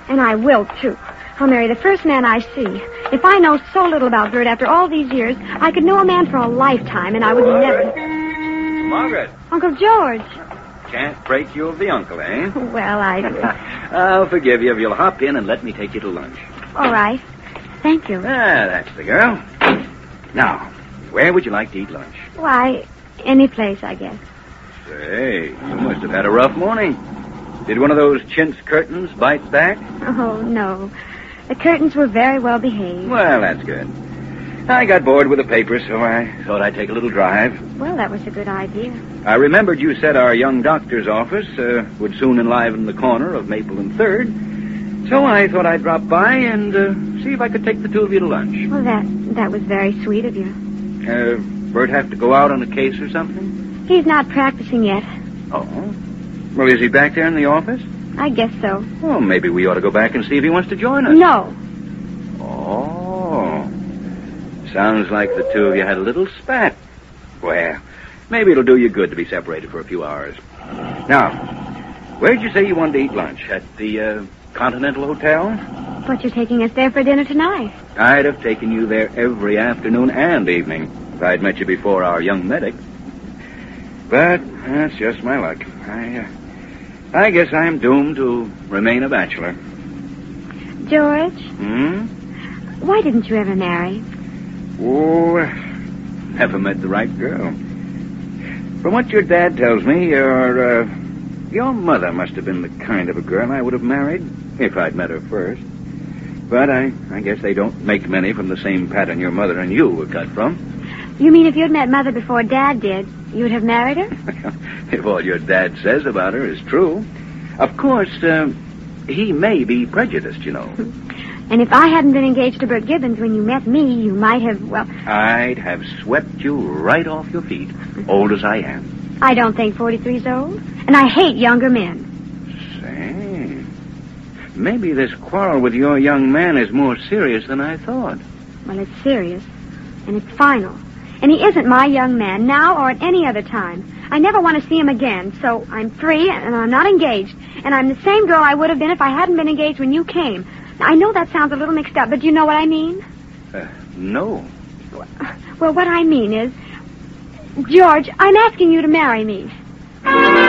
And I will, too. I'll marry the first man I see. If I know so little about Bert after all these years, I could know a man for a lifetime, and I would never... Margaret. Uncle George. Can't break you of the uncle, eh? Well, I'll forgive you if you'll hop in and let me take you to lunch. All right. Thank you. That's the girl. Now, where would you like to eat lunch? Why, any place, I guess. Say, you must have had a rough morning. Did one of those chintz curtains bite back? Oh, no. The curtains were very well behaved. Well, that's good. I got bored with the paper, so I thought I'd take a little drive. Well, that was a good idea. I remembered you said our young doctor's office would soon enliven the corner of Maple and 3rd, so I thought I'd drop by and see if I could take the two of you to lunch. Well, that was very sweet of you. Bert have to go out on a case or something? He's not practicing yet. Oh? Well, is he back there in the office? I guess so. Well, maybe we ought to go back and see if he wants to join us. No. Oh. Sounds like the two of you had a little spat. Well, maybe it'll do you good to be separated for a few hours. Now, where'd you say you wanted to eat lunch? At the Continental Hotel? But you're taking us there for dinner tonight. I'd have taken you there every afternoon and evening if I'd met you before our young medic. But that's just my luck. I guess I'm doomed to remain a bachelor. George? Why didn't you ever marry? Oh, never met the right girl. From what your dad tells me, your mother must have been the kind of a girl I would have married if I'd met her first. But I guess they don't make many from the same pattern your mother and you were cut from. You mean if you'd met Mother before Dad did, you'd have married her? If all your dad says about her is true. Of course, he may be prejudiced, you know. And if I hadn't been engaged to Bert Gibbons when you met me, you might have, well... I'd have swept you right off your feet, old as I am. I don't think 43's old, and I hate younger men. Say, maybe this quarrel with your young man is more serious than I thought. Well, it's serious, and it's final. And he isn't my young man, now or at any other time. I never want to see him again, so I'm free, and I'm not engaged. And I'm the same girl I would have been if I hadn't been engaged when you came. Now, I know that sounds a little mixed up, but do you know what I mean? No. Well, what I mean is, George, I'm asking you to marry me.